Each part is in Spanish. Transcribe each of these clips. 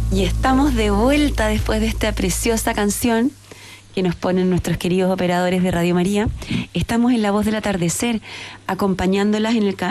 Y estamos de vuelta después de esta preciosa canción que nos ponen nuestros queridos operadores de Radio María. Estamos en La Voz del Atardecer, acompañándola en el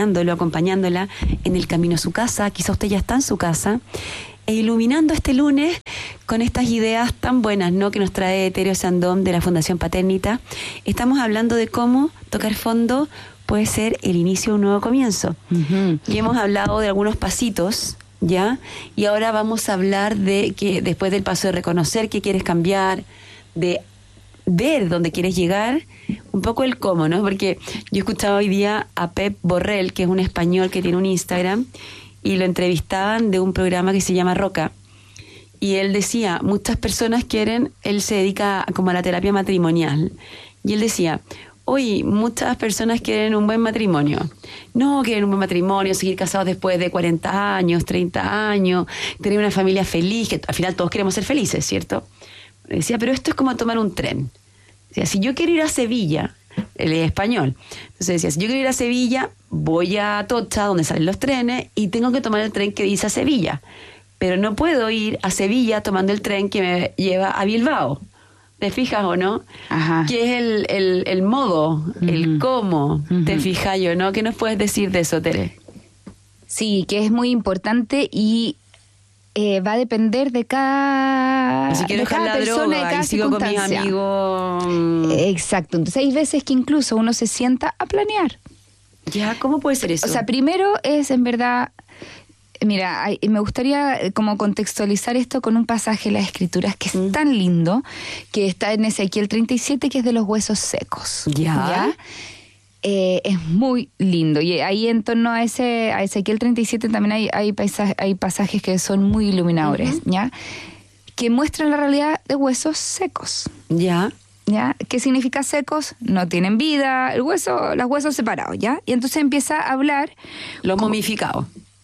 camino a su casa. Quizá usted ya está en su casa, e iluminando este lunes con estas ideas tan buenas, ¿no?, que nos trae Terio Sandón de la Fundación Paternita. Estamos hablando de cómo tocar fondo puede ser el inicio de un nuevo comienzo. Y hemos hablado de algunos pasitos, ¿ya? Y ahora vamos a hablar de que después del paso de reconocer qué quieres cambiar, de ver dónde quieres llegar, un poco el cómo, ¿no? Porque yo he escuchado hoy día a Pep Borrell, que es un español que tiene un Instagram, y lo entrevistaban de un programa que se llama Roca, y él decía, muchas personas quieren, él se dedica como a la terapia matrimonial, y él decía, hoy muchas personas quieren un buen matrimonio. No quieren un buen matrimonio, seguir casados después de 40 años, 30 años, tener una familia feliz, que al final todos queremos ser felices, ¿cierto? Decía, pero esto es como tomar un tren. Decía, si yo quiero ir a Sevilla, él es español, entonces decía, si yo quiero ir a Sevilla, voy a Atocha, donde salen los trenes, y tengo que tomar el tren que dice a Sevilla. Pero no puedo ir a Sevilla tomando el tren que me lleva a Bilbao. ¿Te fijas o no? Ajá. ¿Qué es el modo, el cómo? ¿Te fijas yo, no? ¿Qué nos puedes decir de eso, Tere? Sí, que es muy importante y va a depender de cada, si quiero de cada dejar la persona, droga, de cada y sigo con mis circunstancia. amigos. Exacto. Entonces hay veces que incluso uno se sienta a planear. Ya, ¿cómo puede ser eso? O sea, primero es en verdad... Mira, me gustaría como contextualizar esto con un pasaje de las Escrituras que es tan lindo, que está en Ezequiel 37, que es de los huesos secos. ¿Ya? Es muy lindo. Y ahí en torno a Ezequiel 37 también hay pasajes que son muy iluminadores, ¿ya? Que muestran la realidad de huesos secos. Ya. ¿Ya? ¿Qué significa secos? No tienen vida, los huesos separados, ¿ya? Y entonces empieza a hablar... Los momificados.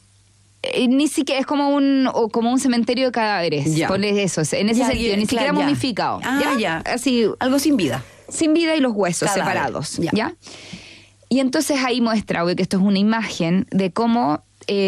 Ni siquiera es como un cementerio de cadáveres. Ya. Ponle eso, en ese sentido, ni siquiera momificado. Ya. Así, algo sin vida. Sin vida y los huesos Cadáver. separados. Ya. ¿Ya? Y entonces ahí muestra, que esto es una imagen de cómo,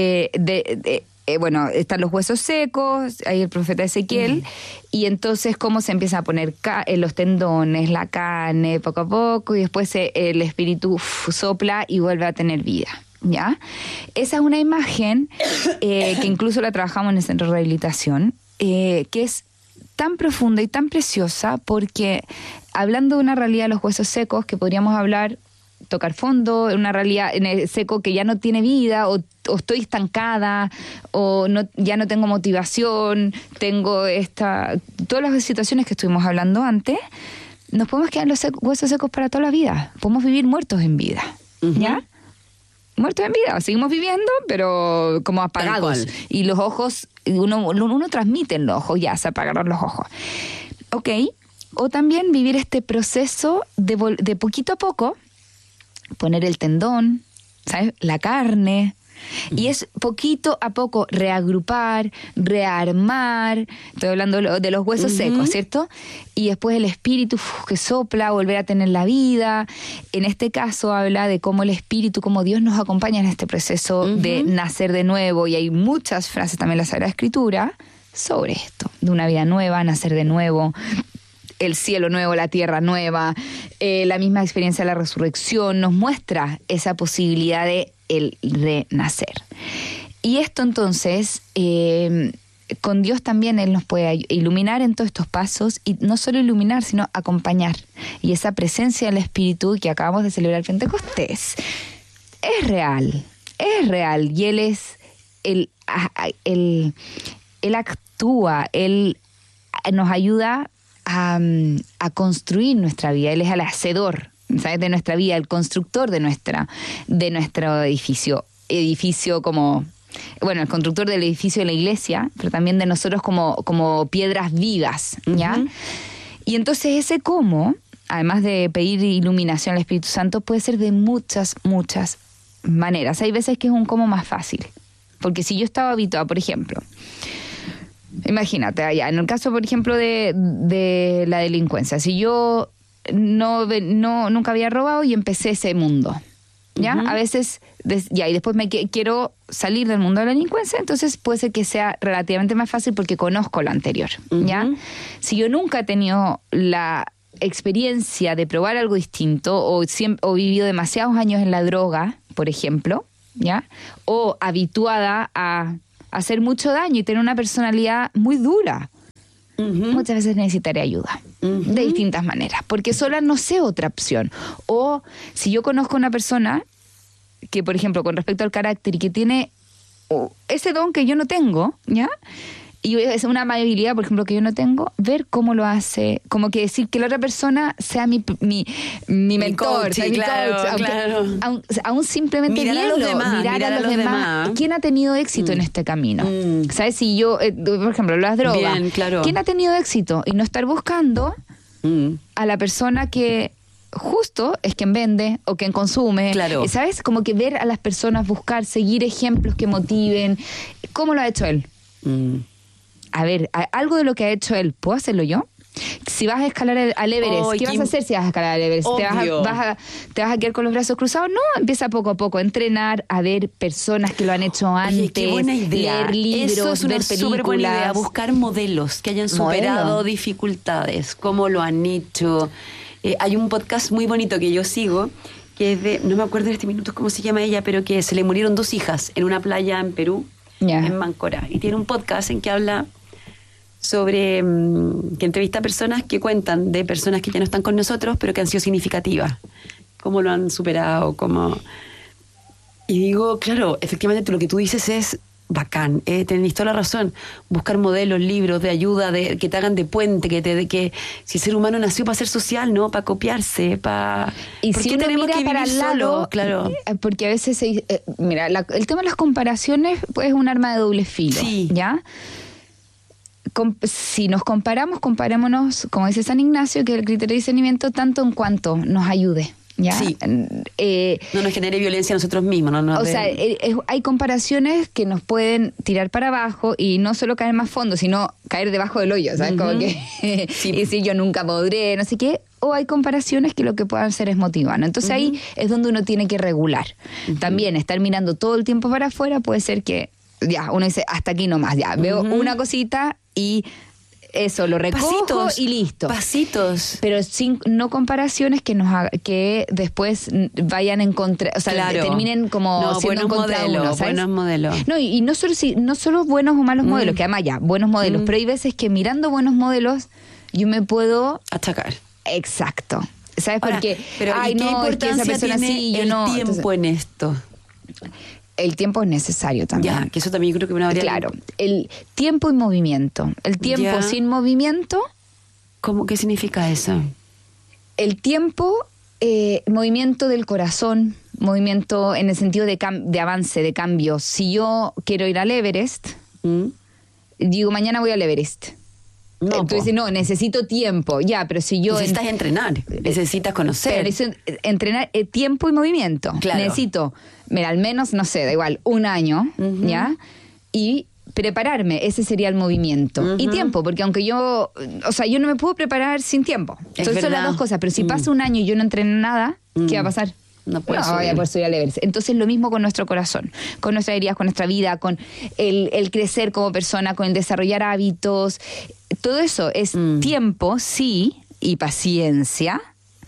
bueno, están los huesos secos, ahí el profeta Ezequiel, y entonces cómo se empieza a poner los tendones, la carne, poco a poco, y después el espíritu sopla y vuelve a tener vida. ¿Ya? Esa es una imagen que incluso la trabajamos en el centro de rehabilitación, que es tan profunda y tan preciosa porque hablando de una realidad de los huesos secos, que podríamos hablar, tocar fondo, una realidad en el seco que ya no tiene vida, o estoy estancada, o ya no tengo motivación, tengo todas las situaciones que estuvimos hablando antes, nos podemos quedar los huesos secos para toda la vida, podemos vivir muertos en vida, ¿ya? Muertos en vida, seguimos viviendo, pero como apagados. Y los ojos, uno transmite en los ojos, ya se apagaron los ojos. Ok, o también vivir este proceso de poquito a poco, poner el tendón, ¿sabes? La carne. Y es poquito a poco reagrupar, rearmar, estoy hablando de los huesos secos, ¿cierto? Y después el espíritu que sopla, volver a tener la vida. En este caso habla de cómo el espíritu, cómo Dios nos acompaña en este proceso de nacer de nuevo, y hay muchas frases también en la Sagrada Escritura sobre esto, de una vida nueva, nacer de nuevo, el cielo nuevo, la tierra nueva, la misma experiencia de la resurrección nos muestra esa posibilidad de el renacer. Y esto entonces, con Dios también Él nos puede iluminar en todos estos pasos, y no solo iluminar, sino acompañar. Y esa presencia del Espíritu que acabamos de celebrar Pentecostés es real, y Él es, Él actúa, Él nos ayuda a construir nuestra vida. Él es el hacedor, ¿sabes?, de nuestra vida, el constructor de nuestro edificio como, bueno, el constructor del edificio de la iglesia, pero también de nosotros como piedras vivas, ¿ya? Y entonces ese cómo, además de pedir iluminación al Espíritu Santo, puede ser de muchas maneras. Hay veces que es un cómo más fácil, porque si yo estaba habituada, por ejemplo, imagínate allá, en el caso, por ejemplo, de la delincuencia, si yo nunca había robado y empecé ese mundo, ¿ya? A veces, y después quiero salir del mundo de la delincuencia, entonces puede ser que sea relativamente más fácil porque conozco lo anterior, ¿ya? Si yo nunca he tenido la experiencia de probar algo distinto o vivido demasiados años en la droga, por ejemplo, ¿ya? O habituada a hacer mucho daño y tener una personalidad muy dura, muchas veces necesitaré ayuda de distintas maneras, porque sola no sé otra opción. O si yo conozco a una persona que, por ejemplo, con respecto al carácter y que tiene ese don que yo no tengo, ¿ya? Y es una amabilidad, por ejemplo, que yo no tengo, ver cómo lo hace, como que decir que la otra persona sea mi mentor, coach, sea mi coach, claro. aún simplemente mirar a los demás. ¿Quién ha tenido éxito en este camino? ¿Sabes? Si yo, por ejemplo, las drogas, bien, claro. ¿Quién ha tenido éxito? Y no estar buscando a la persona que justo es quien vende o quien consume. Claro. ¿Sabes? Como que ver a las personas, buscar, seguir ejemplos que motiven. ¿Cómo lo ha hecho él? A ver, algo de lo que ha hecho él, ¿puedo hacerlo yo? Si vas a escalar al Everest, ¿qué vas a hacer si vas a escalar al Everest? ¿Te vas a quedar con los brazos cruzados? No, empieza poco a poco a entrenar, a ver personas que lo han hecho antes. Oye, qué buena idea. Leer libros, eso es una ver películas. súper buena idea, buscar modelos que hayan superado dificultades, cómo lo han hecho. Hay un podcast muy bonito que yo sigo, que es de, no me acuerdo en este minuto cómo se llama ella, pero que se le murieron 2 hijas en una playa en Perú, en Máncora. Y tiene un podcast en que habla sobre que entrevista a personas que cuentan de personas que ya no están con nosotros, pero que han sido significativas, cómo lo han superado, cómo... Y digo, claro, efectivamente lo que tú dices es bacán, tenés toda la razón, buscar modelos, libros de ayuda, que te hagan de puente, que si el ser humano nació para ser social, ¿no? Para copiarse, para... Y si uno tenemos mira que para vivir el lado, solo, claro. Porque a veces, mira, el tema de las comparaciones pues, es un arma de doble filo, sí. ¿ya? Si nos comparémonos, como dice San Ignacio, que el criterio de discernimiento tanto en cuanto nos ayude, ¿ya? Sí. No nos genere violencia a nosotros mismos. Hay comparaciones que nos pueden tirar para abajo y no solo caer más fondo, sino caer debajo del hoyo, ¿sabes? Como que y decir yo nunca podré, no sé qué. O hay comparaciones que lo que puedan hacer es motivando. Entonces ahí es donde uno tiene que regular. También estar mirando todo el tiempo para afuera puede ser que ya uno dice hasta aquí nomás, ya veo una cosita y eso lo recojo y listo. Pasitos. Pero no comparaciones que después vayan en contra, o sea, terminen como siendo en contra de uno, ¿sabes? Buenos modelos. No, y no solo buenos o malos modelos, que además ya, buenos modelos, pero hay veces que mirando buenos modelos yo me puedo achacar. Exacto. ¿Sabes? Ahora, Porque pero ay, ¿y qué no, importancia es que esa persona tiene sí, yo el no. tiempo Entonces, en esto? el tiempo es necesario también. Ya, que eso también creo que una variable. Claro, el tiempo y movimiento. El tiempo sin movimiento. ¿Qué significa eso? El tiempo, movimiento del corazón, movimiento en el sentido de avance, de cambio. Si yo quiero ir al Everest, digo, mañana voy al Everest. No, entonces, no, necesito tiempo. Ya, pero si yo... Necesitas entrenar, necesitas conocer. Pero necesito entrenar tiempo y movimiento. Claro. Necesito, mira, al menos, no sé, da igual, 1 año, ¿ya? Y prepararme, ese sería el movimiento. Y tiempo, porque aunque yo... O sea, yo no me puedo preparar sin tiempo. Entonces son las dos cosas. Pero si pasa 1 año y yo no entreno nada, ¿qué va a pasar? No voy a poder subir al Everest. Entonces lo mismo con nuestro corazón, con nuestras heridas, con nuestra vida, con el crecer como persona, con el desarrollar hábitos. Todo eso es tiempo, sí, y paciencia,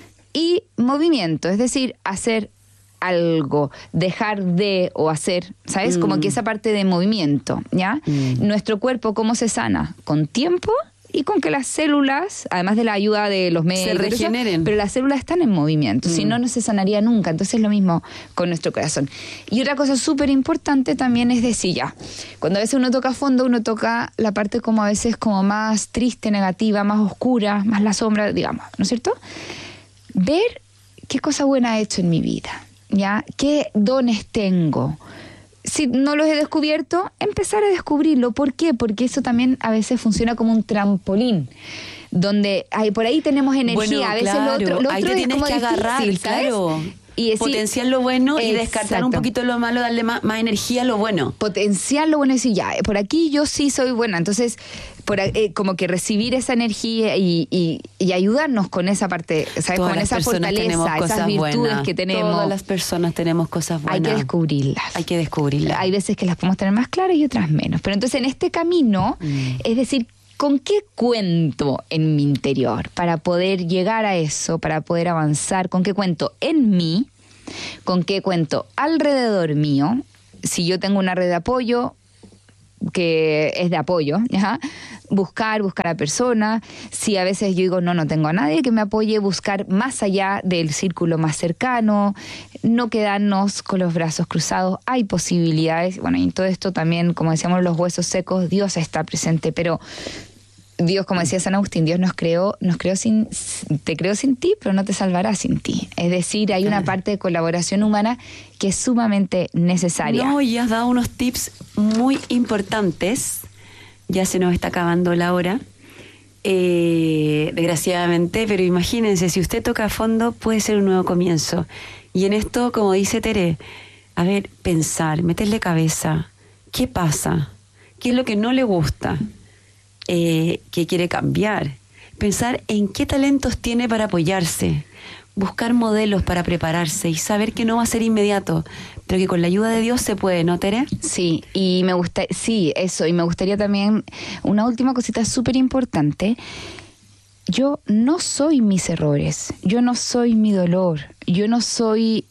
y movimiento, es decir, hacer algo, dejar de o hacer, ¿sabes? Como que esa parte de movimiento, ¿ya? Nuestro cuerpo, ¿cómo se sana? Con tiempo y con que las células, además de la ayuda de los médicos, se regeneren. Pero las células están en movimiento, si no, no se sanaría nunca. Entonces es lo mismo con nuestro corazón. Y otra cosa súper importante también es decir, ya, cuando a veces uno toca fondo, uno toca la parte como a veces como más triste, negativa, más oscura, más la sombra, digamos, ¿no es cierto? Ver qué cosa buena he hecho en mi vida, ¿ya? ¿Qué dones tengo? Si no los he descubierto, empezar a descubrirlo. ¿Por qué? Porque eso también a veces funciona como un trampolín, donde por ahí tenemos energía, a veces claro, lo otro ahí te es tienes como que difícil, agarrar, ¿sabes? claro. Y decir, potenciar lo bueno y descartar exacto, un poquito lo malo, darle más energía a lo bueno. Potenciar lo bueno y decir, ya, por aquí yo sí soy buena. Entonces, como que recibir esa energía y ayudarnos con esa parte, ¿sabes? Con esa fortaleza, esas virtudes buenas que tenemos. Todas las personas tenemos cosas buenas. Hay que descubrirlas. Hay veces que las podemos tener más claras y otras menos. Pero entonces en este camino, es decir, ¿con qué cuento en mi interior para poder llegar a eso, para poder avanzar? ¿Con qué cuento en mí? ¿Con qué cuento alrededor mío? Si yo tengo una red de apoyo, que es de apoyo, ¿ya? Buscar a personas. Si a veces yo digo, no tengo a nadie que me apoye, buscar más allá del círculo más cercano, no quedarnos con los brazos cruzados. Hay posibilidades. Bueno, y en todo esto también, como decíamos, los huesos secos, Dios está presente, pero Dios, como decía San Agustín, Dios te creó sin ti, pero no te salvará sin ti. Es decir, hay una parte de colaboración humana que es sumamente necesaria. No, y has dado unos tips muy importantes. Ya se nos está acabando la hora, desgraciadamente, pero imagínense, si usted toca a fondo, puede ser un nuevo comienzo. Y en esto, como dice Tere, a ver, pensar, meterle cabeza. ¿Qué pasa? ¿Qué es lo que no le gusta? ¿Qué quiere cambiar? Pensar en qué talentos tiene para apoyarse, buscar modelos para prepararse y saber que no va a ser inmediato, pero que con la ayuda de Dios se puede, ¿no, Tere? Sí, y me gustaría también una última cosita súper importante. Yo no soy mis errores, yo no soy mi dolor, yo no soy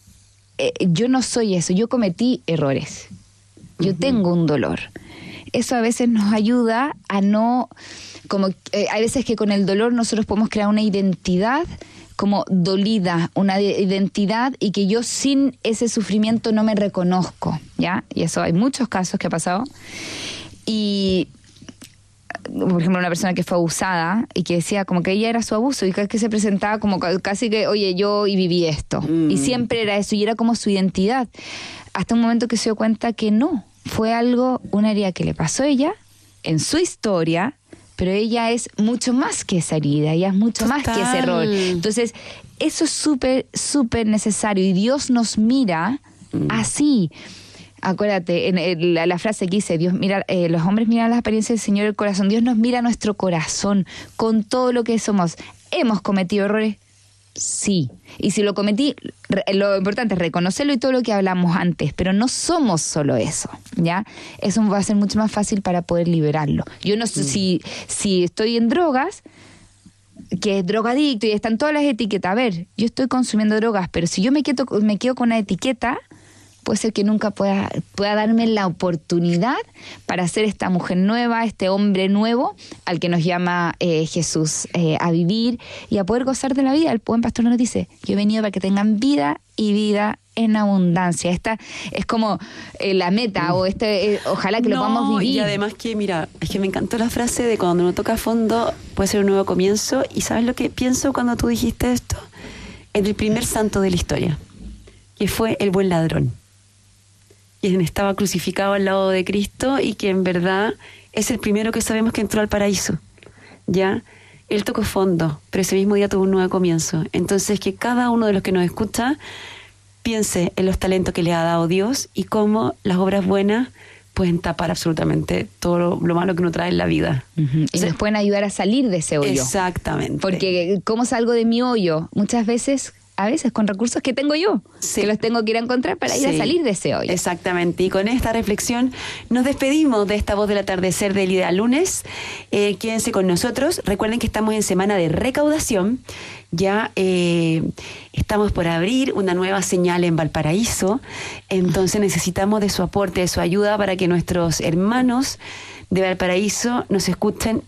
eso, yo cometí errores, yo tengo un dolor. Eso a veces nos ayuda a no, hay veces que con el dolor nosotros podemos crear una identidad como dolida, una identidad y que yo sin ese sufrimiento no me reconozco, ¿ya? Y eso hay muchos casos que ha pasado. Y, por ejemplo, una persona que fue abusada y que decía como que ella era su abuso y que se presentaba como casi que, oye, yo y viví esto. Y siempre era eso y era como su identidad. Hasta un momento que se dio cuenta que no. Fue una herida que le pasó a ella en su historia, pero ella es mucho más que esa herida, ella es mucho más que ese error. Entonces, eso es súper, súper necesario y Dios nos mira así. Acuérdate, en la frase que dice, Dios mira, los hombres miran las apariencias del Señor, el corazón. Dios nos mira nuestro corazón con todo lo que somos. ¿Hemos cometido errores? Sí. Y si lo cometí, lo importante es reconocerlo y todo lo que hablamos antes, pero no somos solo eso, ¿ya? Eso va a ser mucho más fácil para poder liberarlo. Yo no sé si estoy en drogas, que es drogadicto y están todas las etiquetas. A ver, yo estoy consumiendo drogas, pero si yo me quedo con una etiqueta, puede ser que nunca pueda darme la oportunidad para ser esta mujer nueva, este hombre nuevo al que nos llama Jesús a vivir y a poder gozar de la vida. El buen pastor nos dice, yo he venido para que tengan vida y vida en abundancia. Esta es como la meta o ojalá que lo podamos vivir. Y además que, mira, es que me encantó la frase de cuando uno toca a fondo puede ser un nuevo comienzo. ¿Y sabes lo que pienso cuando tú dijiste esto? En el primer santo de la historia, que fue el buen ladrón, quien estaba crucificado al lado de Cristo y que en verdad es el primero que sabemos que entró al paraíso, ¿ya? Él tocó fondo, pero ese mismo día tuvo un nuevo comienzo. Entonces, que cada uno de los que nos escucha piense en los talentos que le ha dado Dios y cómo las obras buenas pueden tapar absolutamente todo lo malo que uno trae en la vida. Y nos pueden ayudar a salir de ese hoyo. Exactamente. Porque ¿cómo salgo de mi hoyo? Muchas veces... A veces con recursos que tengo yo, que los tengo que ir a encontrar para ir a salir de ese hoyo. Exactamente, y con esta reflexión nos despedimos de esta voz del atardecer del día lunes. Quédense con nosotros, recuerden que estamos en semana de recaudación, ya estamos por abrir una nueva señal en Valparaíso, entonces necesitamos de su aporte, de su ayuda para que nuestros hermanos de Valparaíso nos escuchen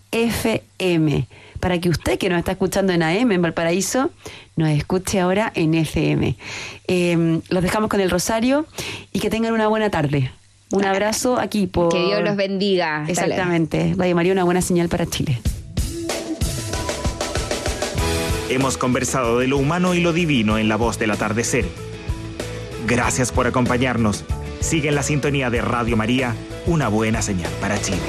FM, para que usted que nos está escuchando en AM en Valparaíso nos escuche ahora en FM. Los dejamos con el rosario y que tengan una buena tarde. Un abrazo aquí por... Que Dios los bendiga. Exactamente. Radio María, una buena señal para Chile. Hemos conversado de lo humano y lo divino en La Voz del Atardecer. Gracias por acompañarnos. Sigue en la sintonía de Radio María, una buena señal para Chile.